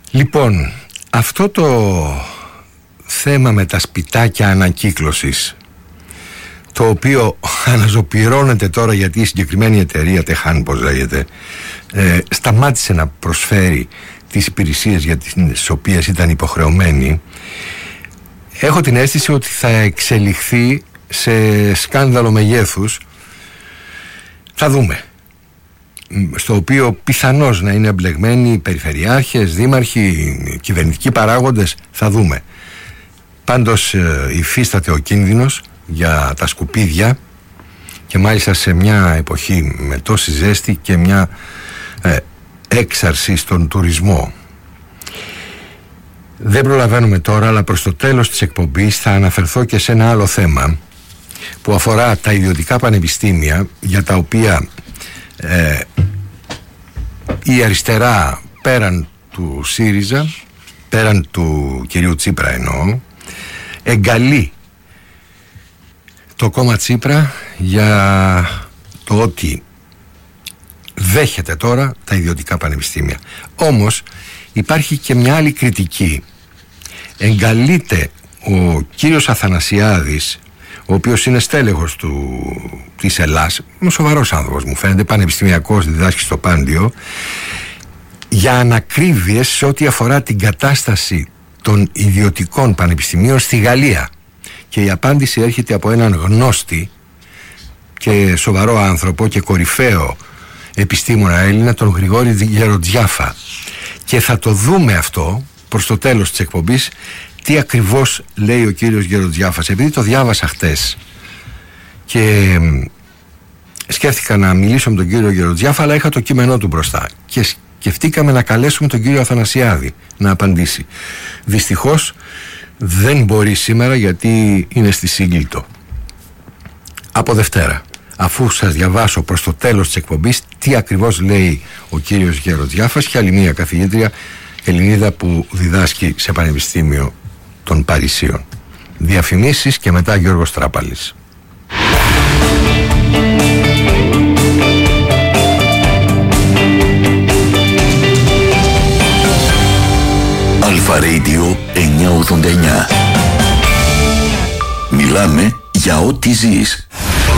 Λοιπόν, αυτό το θέμα με τα σπιτάκια ανακύκλωσης, το οποίο αναζωπυρώνεται τώρα γιατί η συγκεκριμένη εταιρεία, Τεχάν πως λέγεται, σταμάτησε να προσφέρει τις υπηρεσίες για τις οποίες ήταν υποχρεωμένη, έχω την αίσθηση ότι θα εξελιχθεί σε σκάνδαλο μεγέθους. Θα δούμε. Στο οποίο πιθανώς να είναι εμπλεγμένοι περιφερειάρχες, δήμαρχοι, κυβερνητικοί παράγοντες, θα δούμε. Πάντως υφίσταται ο κίνδυνος για τα σκουπίδια, και μάλιστα σε μια εποχή με τόση ζέστη και μια έξαρση στον τουρισμό. Δεν προλαβαίνουμε τώρα, αλλά προς το τέλος της εκπομπής θα αναφερθώ και σε ένα άλλο θέμα που αφορά τα ιδιωτικά πανεπιστήμια, για τα οποία η αριστερά, πέραν του ΣΥΡΙΖΑ, πέραν του κυρίου Τσίπρα εννοώ, εγκαλεί το κόμμα Τσίπρα για το ότι δέχεται τώρα τα ιδιωτικά πανεπιστήμια. Όμως υπάρχει και μια άλλη κριτική. Εγκαλείται ο κύριος Αθανασιάδης, ο οποίος είναι στέλεχος της Ελλάς, είναι σοβαρός άνθρωπος μου φαίνεται, πανεπιστημιακός, διδάσκει στο Πάντιο, για ανακρίβειες σε ό,τι αφορά την κατάσταση των ιδιωτικών πανεπιστημίων στη Γαλλία. Και η απάντηση έρχεται από έναν γνώστη και σοβαρό άνθρωπο και κορυφαίο επιστήμονα Έλληνα, τον Γρηγόρη Γεροντζιάφα. Και θα το δούμε αυτό προς το τέλος της εκπομπής, τι ακριβώς λέει ο κύριος Γεροντζιάφας, επειδή το διάβασα χτες και σκέφτηκα να μιλήσω με τον κύριο Γεροντζιάφα, αλλά είχα το κείμενό του μπροστά και σκεφτήκαμε να καλέσουμε τον κύριο Αθανασιάδη να απαντήσει. Δυστυχώς δεν μπορεί σήμερα, γιατί είναι στη Σύγκλιτο. Από Δευτέρα, αφού σας διαβάσω προς το τέλος της εκπομπής τι ακριβώς λέει ο κύριος Γεροντζιάφας και άλλη μία καθηγήτρια Ελληνίδα που διδάσκει σε Πανεπιστήμιο των Παρισίων. Διαφημίσεις και μετά Γιώργος Τράπαλης. Αλφα Radio 989. Μιλάμε για ό,τι ζεις.